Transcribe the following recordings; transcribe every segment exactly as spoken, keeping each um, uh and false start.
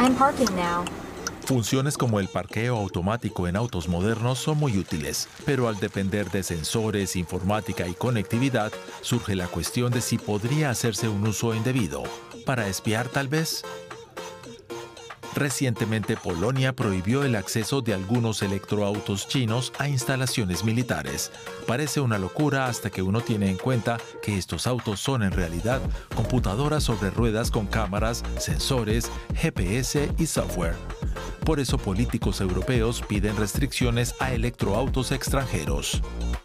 and parking now. Funciones como el parqueo automático en autos modernos son muy útiles, pero al depender de sensores, informática y conectividad, surge la cuestión de si podría hacerse un uso indebido. ¿Para espiar tal vez? Recientemente Polonia prohibió el acceso de algunos electroautos chinos a instalaciones militares. Parece una locura hasta que uno tiene en cuenta que estos autos son en realidad computadoras sobre ruedas con cámaras, sensores, G P S y software. Por eso políticos europeos piden restricciones a electroautos extranjeros.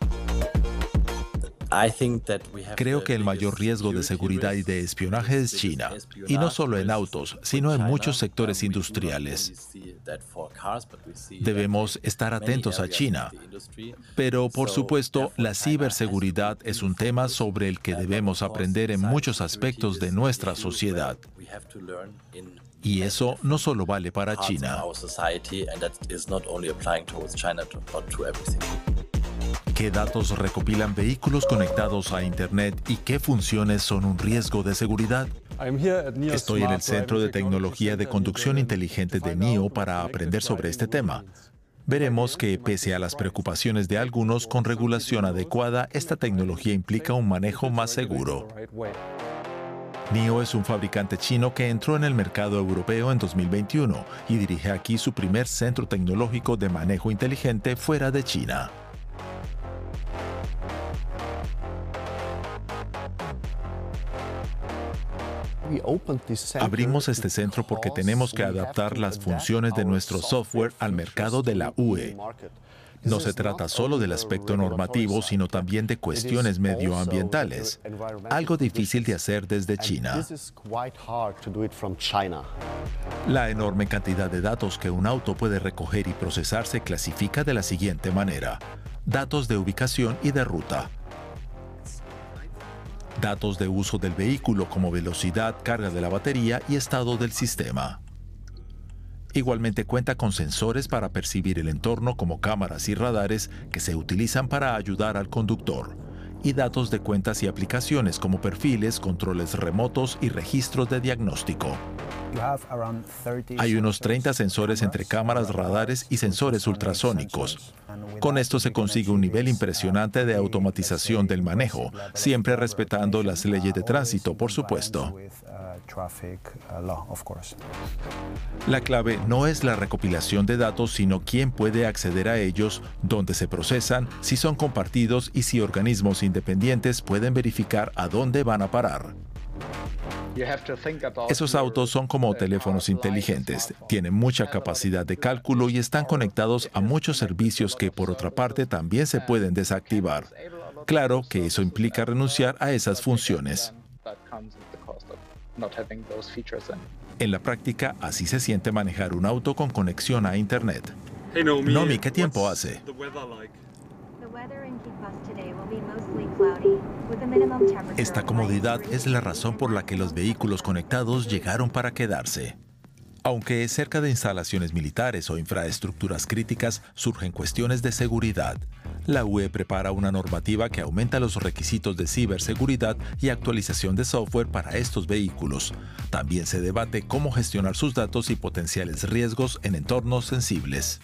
Creo que el mayor riesgo de seguridad y de espionaje es China, y no solo en autos, sino en muchos sectores industriales. Debemos estar atentos a China, pero por supuesto la ciberseguridad es un tema sobre el que debemos aprender en muchos aspectos de nuestra sociedad. Y eso no solo vale para China. ¿Qué datos recopilan vehículos conectados a Internet y qué funciones son un riesgo de seguridad? Estoy en el Centro de Tecnología de Conducción Inteligente de N I O para aprender sobre este tema. Veremos que, pese a las preocupaciones de algunos, con regulación adecuada, esta tecnología implica un manejo más seguro. N I O es un fabricante chino que entró en el mercado europeo en dos mil veintiuno y dirige aquí su primer centro tecnológico de manejo inteligente fuera de China. Abrimos este centro porque tenemos que adaptar las funciones de nuestro software al mercado de la U E. No se trata solo del aspecto normativo, sino también de cuestiones medioambientales, algo difícil de hacer desde China. La enorme cantidad de datos que un auto puede recoger y procesar se clasifica de la siguiente manera: datos de ubicación y de ruta, datos de uso del vehículo como velocidad, carga de la batería y estado del sistema. Igualmente cuenta con sensores para percibir el entorno como cámaras y radares que se utilizan para ayudar al conductor, y datos de cuentas y aplicaciones como perfiles, controles remotos y registros de diagnóstico. Hay unos treinta sensores entre cámaras, radares y sensores ultrasónicos. Con esto se consigue un nivel impresionante de automatización del manejo, siempre respetando las leyes de tránsito, por supuesto. La clave no es la recopilación de datos, sino quién puede acceder a ellos, dónde se procesan, si son compartidos y si organismos independientes pueden verificar a dónde van a parar. Esos autos son como teléfonos inteligentes, tienen mucha capacidad de cálculo y están conectados a muchos servicios que, por otra parte, también se pueden desactivar. Claro que eso implica renunciar a esas funciones. En la práctica, así se siente manejar un auto con conexión a Internet. Nomi, ¿qué tiempo hace? Esta comodidad es la razón por la que los vehículos conectados llegaron para quedarse. Aunque cerca de instalaciones militares o infraestructuras críticas surgen cuestiones de seguridad, la U E prepara una normativa que aumenta los requisitos de ciberseguridad y actualización de software para estos vehículos. También se debate cómo gestionar sus datos y potenciales riesgos en entornos sensibles.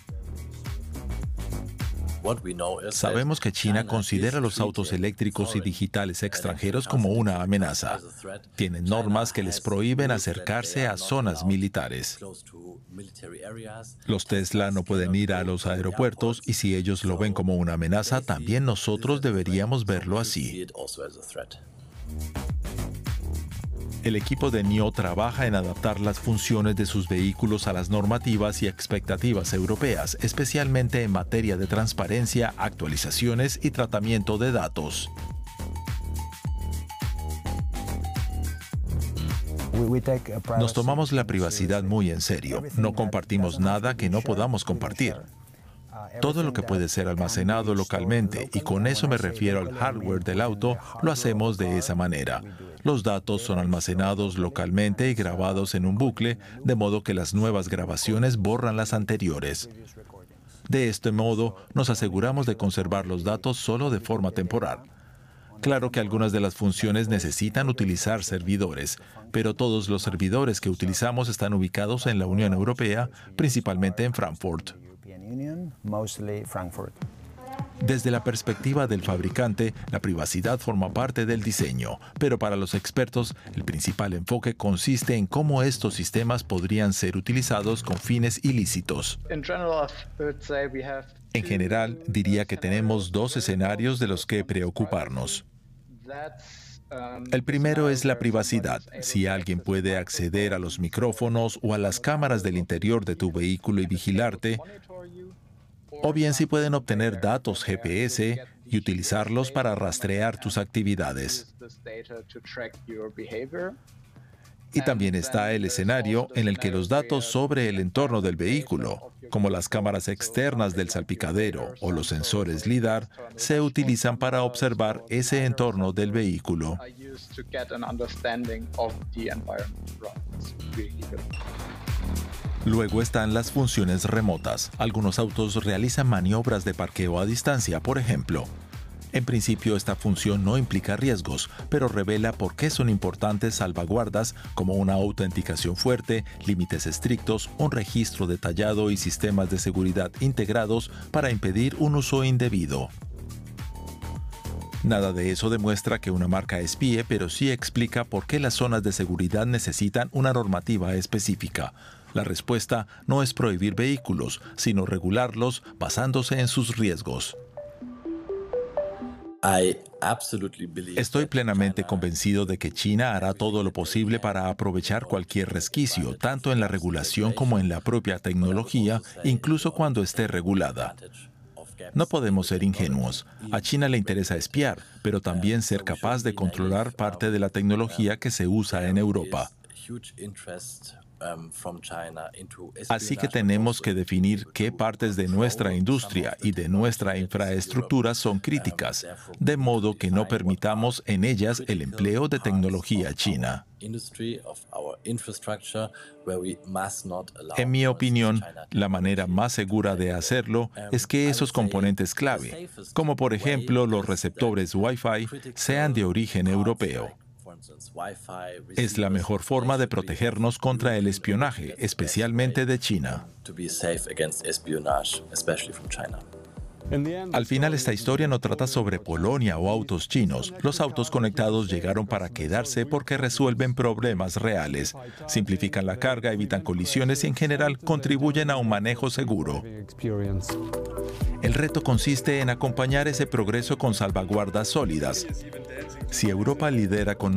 Sabemos que China considera los autos eléctricos y digitales extranjeros como una amenaza. Tienen normas que les prohíben acercarse a zonas militares. Los Tesla no pueden ir a los aeropuertos y si ellos lo ven como una amenaza, también nosotros deberíamos verlo así. El equipo de N I O trabaja en adaptar las funciones de sus vehículos a las normativas y expectativas europeas, especialmente en materia de transparencia, actualizaciones y tratamiento de datos. Nos tomamos la privacidad muy en serio. No compartimos nada que no podamos compartir. Todo lo que puede ser almacenado localmente, y con eso me refiero al hardware del auto, lo hacemos de esa manera. Los datos son almacenados localmente y grabados en un bucle, de modo que las nuevas grabaciones borran las anteriores. De este modo, nos aseguramos de conservar los datos solo de forma temporal. Claro que algunas de las funciones necesitan utilizar servidores. pero todos los servidores que utilizamos están ubicados en la Unión Europea, principalmente en Frankfurt. Desde la perspectiva del fabricante, la privacidad forma parte del diseño, pero para los expertos, el principal enfoque consiste en cómo estos sistemas podrían ser utilizados con fines ilícitos. En general, diría que tenemos dos escenarios de los que preocuparnos. El primero es la privacidad. Si alguien puede acceder a los micrófonos o a las cámaras del interior de tu vehículo y vigilarte, o bien si pueden obtener datos G P S y utilizarlos para rastrear tus actividades. Y también está el escenario en el que los datos sobre el entorno del vehículo, como las cámaras externas del salpicadero o los sensores LIDAR, se utilizan para observar ese entorno del vehículo. Luego están las funciones remotas. Algunos autos realizan maniobras de parqueo a distancia, por ejemplo. En principio, esta función no implica riesgos, pero revela por qué son importantes salvaguardas como una autenticación fuerte, límites estrictos, un registro detallado y sistemas de seguridad integrados para impedir un uso indebido. Nada de eso demuestra que una marca espíe, pero sí explica por qué las zonas de seguridad necesitan una normativa específica. La respuesta no es prohibir vehículos, sino regularlos basándose en sus riesgos. Estoy plenamente convencido de que China hará todo lo posible para aprovechar cualquier resquicio, tanto en la regulación como en la propia tecnología, incluso cuando esté regulada. No podemos ser ingenuos. A China le interesa espiar, pero también ser capaz de controlar parte de la tecnología que se usa en Europa. Así que tenemos que definir qué partes de nuestra industria y de nuestra infraestructura son críticas, de modo que no permitamos en ellas el empleo de tecnología china. En mi opinión, la manera más segura de hacerlo es que esos componentes clave, como por ejemplo los receptores Wi-Fi, sean de origen europeo. Es la mejor forma de protegernos contra el espionaje, especialmente de China. Al final, esta historia no trata sobre Polonia o autos chinos. Los autos conectados llegaron para quedarse porque resuelven problemas reales, simplifican la carga, evitan colisiones y en general contribuyen a un manejo seguro. El reto consiste en acompañar ese progreso con salvaguardas sólidas. Si Europa lidera con